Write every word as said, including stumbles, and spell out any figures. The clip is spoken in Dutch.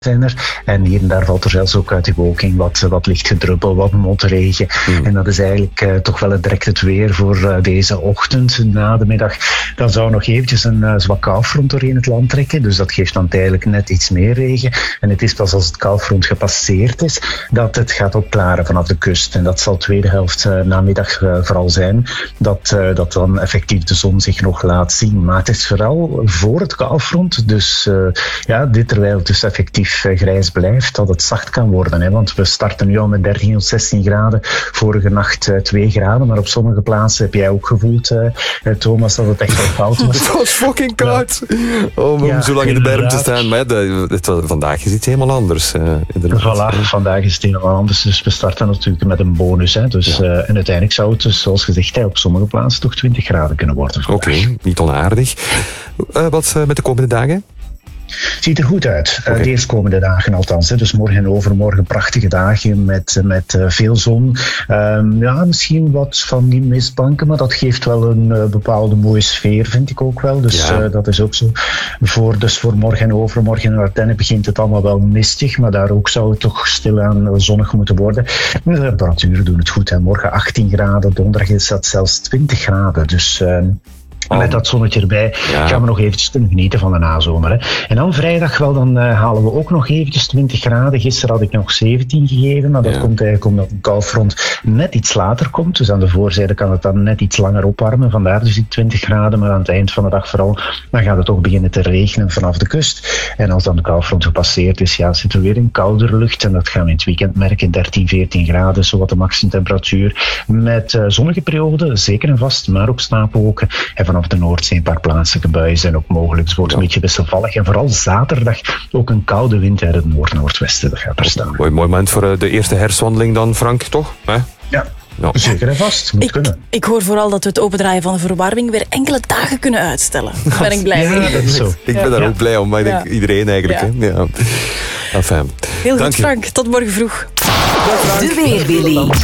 zijn er. En hier en daar valt er zelfs ook uit de bewolking wat, wat licht gedruppel, wat motregen. Mm. En dat is eigenlijk uh, toch wel direct het weer voor uh, deze ochtend. Na de middag dan zou nog eventjes een uh, zwak koufront doorheen het land trekken. Dus dat geeft dan tijdelijk net iets meer regen. En het is pas als het koufront gepasseerd is dat het gaat opklaren vanaf de kust. En dat zal de tweede helft uh, namiddag uh, vooral zijn. Dat, uh, dat dan effectief de zon zich nog laat zien. Maar het is vooral voor het koufront. Dus uh, ja, dit terwijl het dus effectief grijs blijft, dat het zacht kan worden. Hè? Want we starten nu al met dertien tot zestien graden. Vorige nacht uh, twee graden. Maar op sommige plaatsen heb jij ook gevoeld, uh, Thomas, dat het echt wel fout was. Het was fucking koud. Ja. Om ja, zo lang in de berm te staan. Maar ja, de, het, vandaag is het helemaal anders. Uh, voilà, vandaag is het helemaal anders. Dus we starten natuurlijk met een bonus. Hè? Dus, ja. uh, en uiteindelijk zou het, dus, zoals gezegd, op sommige plaatsen toch twintig graden kunnen worden. Oké, okay, niet onaardig. Uh, wat uh, met de komende dagen? Ziet er goed uit. Okay. Uh, de eerstkomende dagen althans. Hè. Dus morgen en overmorgen prachtige dagen met, met uh, veel zon. Um, ja, misschien wat van die mistbanken, maar dat geeft wel een uh, bepaalde mooie sfeer, vind ik ook wel. Dus ja. uh, dat is ook zo. Voor, dus voor morgen en overmorgen in Ardennen begint het allemaal wel mistig, maar daar ook zou het toch stilaan zonnig moeten worden. De temperaturen doen het goed. Hè. Morgen achttien graden, donderdag is dat zelfs twintig graden. Dus... Uh, met dat zonnetje erbij ja. gaan we nog eventjes kunnen genieten van de nazomer. Hè. En dan vrijdag, wel, dan uh, halen we ook nog eventjes twintig graden. Gisteren had ik nog zeventien gegeven, maar dat ja. komt eigenlijk omdat een koufront net iets later komt. Dus aan de voorzijde kan het dan net iets langer opwarmen. Vandaar dus die twintig graden, maar aan het eind van de dag vooral, dan gaat het toch beginnen te regenen vanaf de kust. En als dan de koufront gepasseerd is, ja, zit er weer een koudere lucht. En dat gaan we in het weekend merken, dertien, veertien graden, zowat de maximumtemperatuur. Met uh, zonnige perioden, zeker en vast, maar ook stapelwolken. En vanaf de Noordzee een paar plaatselijke buien zijn ook mogelijk. Het wordt ja. een beetje wisselvallig. En vooral zaterdag ook een koude wind uit het noord-noordwesten. Dat gaat er staan. Mooi, mooi moment voor de eerste herfstwandeling dan, Frank, toch? Hè? Ja. Ja. Zeker en vast. Moet ik, kunnen. Ik hoor vooral dat we het opendraaien van de verwarming weer enkele dagen kunnen uitstellen. Daar ben ik blij ja, mee. Dat is zo. Ik ben ja. daar ook blij om, maar ik denk ja. iedereen eigenlijk. Ja. Hè? Ja. Enfin. Heel Dank goed, Frank. Tot morgen vroeg. De Weerwilly.